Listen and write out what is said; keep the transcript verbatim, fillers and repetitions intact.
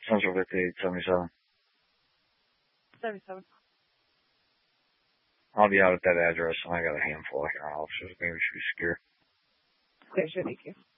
Central fifty-eight seventy-seven. seventy-seven. I'll be out at that address, and I got a handful of here officers. Maybe we should be secure. Okay, sure, thank you.